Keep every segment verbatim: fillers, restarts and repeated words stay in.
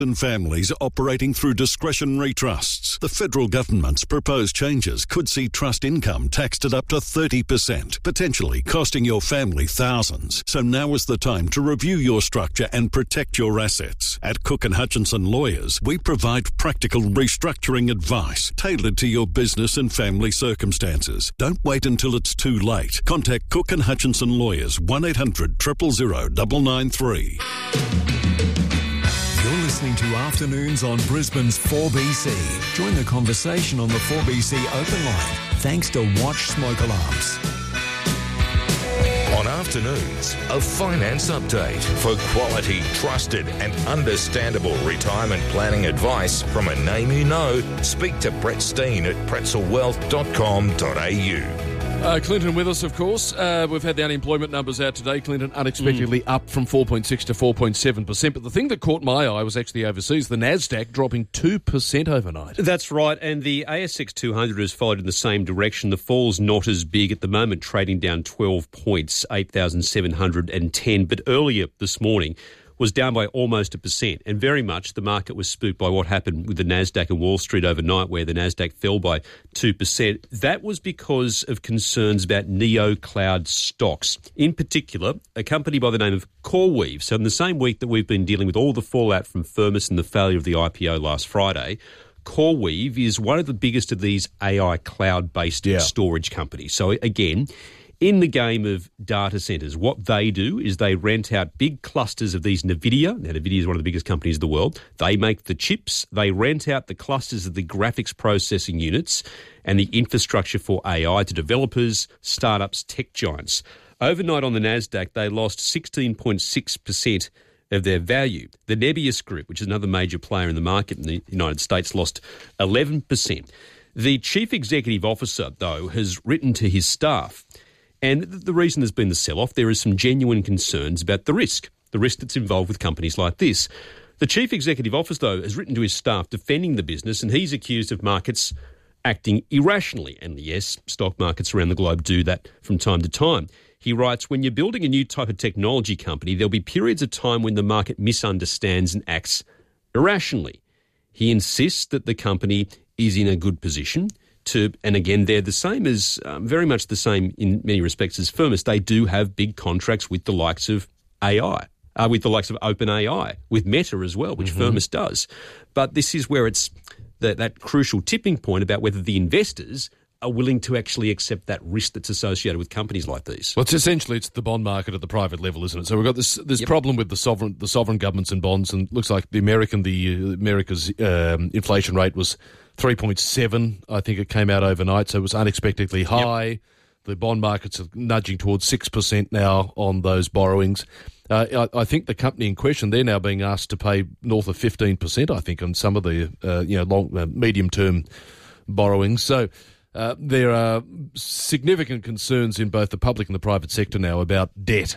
and families operating through discretionary trusts. The federal government's proposed changes could see trust income taxed at up to thirty percent, potentially costing your family thousands. So now is the time to review your structure and protect your assets. At Cook and Hutchinson Lawyers, we provide practical restructuring advice tailored to your business and family circumstances. Don't wait until it's too late. Contact Cook and Hutchinson Lawyers, one eight hundred, zero zero zero, nine nine three. You're listening to Afternoons on Brisbane's four B C. Join the conversation on the four B C open line, thanks to Watch Smoke Alarms. On Afternoons, a finance update for quality, trusted and understandable retirement planning advice from a name you know. Speak to Brett Steen at pretzel wealth dot com dot a u. Uh, Clinton with us, of course. Uh, we've had the unemployment numbers out today. Clinton unexpectedly mm. up from four point six to four point seven percent. But the thing that caught my eye was actually overseas. The Nasdaq dropping two percent overnight. That's right. And the A S X two hundred has followed in the same direction. The fall's not as big at the moment, trading down twelve points, eight thousand seven hundred ten. But earlier this morning was down by almost a percent, and very much the market was spooked by what happened with the Nasdaq and Wall Street overnight, where the Nasdaq fell by two percent. That was because of concerns about neo-cloud stocks. In particular, a company by the name of CoreWeave. So in the same week that we've been dealing with all the fallout from Firmus and the failure of the I P O last Friday, CoreWeave is one of the biggest of these A I cloud-based yeah. storage companies. So again, in the game of data centres, what they do is they rent out big clusters of these NVIDIA. Now, NVIDIA is one of the biggest companies in the world. They make the chips. They rent out the clusters of the graphics processing units and the infrastructure for A I to developers, startups, tech giants. Overnight on the Nasdaq, they lost sixteen point six percent of their value. The Nebius Group, which is another major player in the market in the United States, lost eleven percent. The chief executive officer, though, has written to his staff. And the reason there's been the sell-off, there is some genuine concerns about the risk, the risk that's involved with companies like this. The chief executive officer, though, has written to his staff defending the business, and he's accused of markets acting irrationally. And yes, stock markets around the globe do that from time to time. He writes, when you're building a new type of technology company, there'll be periods of time when the market misunderstands and acts irrationally. He insists that the company is in a good position to, and again, they're the same as, um, very much the same in many respects as Firmus. They do have big contracts with the likes of A I, uh, with the likes of OpenAI, with Meta as well, which mm-hmm. Firmus does. But this is where it's the, that crucial tipping point about whether the investors are willing to actually accept that risk that's associated with companies like these. Well, it's essentially it's the bond market at the private level, isn't it? So we've got this this yep. problem with the sovereign the sovereign governments and bonds, and it looks like the American the uh, America's um, inflation rate was three point seven, I think it came out overnight, so it was unexpectedly high. Yep. The bond markets are nudging towards six percent now on those borrowings. Uh, I, I think the company in question, they're now being asked to pay north of fifteen percent, I think, on some of the uh, you know long, uh, medium-term borrowings. So uh, there are significant concerns in both the public and the private sector now about debt.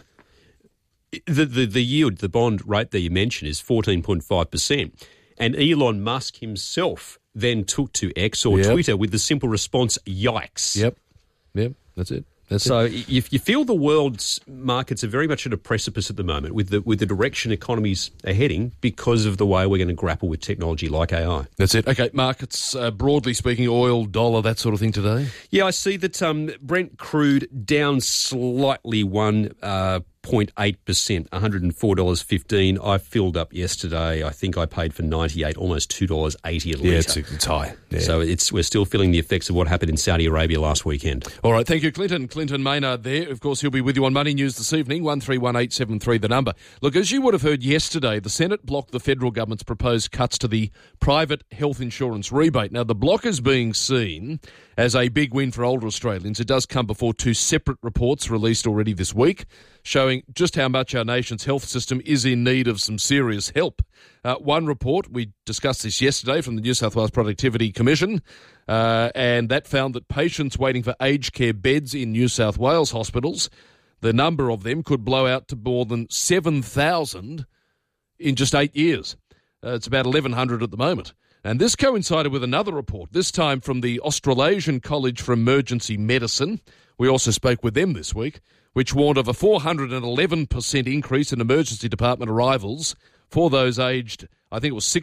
The, the, the yield, the bond rate that you mentioned is fourteen point five percent. And Elon Musk himself then took to X or yep. Twitter with the simple response, yikes. Yep, yep, that's it. That's so it. if you feel the world's markets are very much at a precipice at the moment with the with the direction economies are heading because of the way we're going to grapple with technology like A I. That's it. Okay, markets, uh, broadly speaking, oil, dollar, that sort of thing today? Yeah, I see that um, Brent crude down slightly one uh, point eight percent, one hundred four dollars fifteen. I filled up yesterday. I think I paid for ninety-eight, almost two dollars eighty a litre. Yeah, it's, it's high. Yeah. So it's we're still feeling the effects of what happened in Saudi Arabia last weekend. All right, thank you, Clinton. Clinton Maynard there. Of course, he'll be with you on Money News this evening, one three one eight seven three, the number. Look, as you would have heard yesterday, the Senate blocked the federal government's proposed cuts to the private health insurance rebate. Now, the block is being seen as a big win for older Australians. It does come before two separate reports released already this week, showing just how much our nation's health system is in need of some serious help. Uh, one report, we discussed this yesterday, from the New South Wales Productivity Commission, uh, and that found that patients waiting for aged care beds in New South Wales hospitals, the number of them could blow out to more than seven thousand in just eight years. Uh, it's about eleven hundred at the moment. And this coincided with another report, this time from the Australasian College for Emergency Medicine. We also spoke with them this week, which warned of a four hundred eleven percent increase in emergency department arrivals for those aged, I think it was six